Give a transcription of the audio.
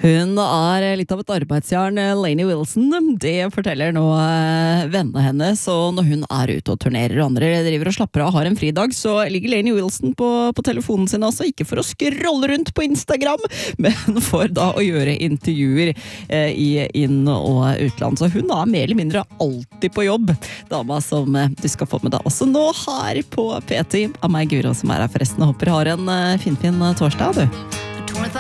Hun litt av et arbeidsjern, Lainey Wilson. Det forteller nå vennene hennes, og når hun ute og turnerer og andre driver og slapper av og har en fridag, så ligger Lainey Wilson på telefonen sin, altså ikke for å scrolle rundt på Instagram, men for da å gjøre intervjuer i inn- og utland. Så hun mer eller mindre alltid på jobb. Dama som du skal få med deg også nå her på P10 av meg, Guro, som her forresten. Jeg håper du har en fin torsdag, du.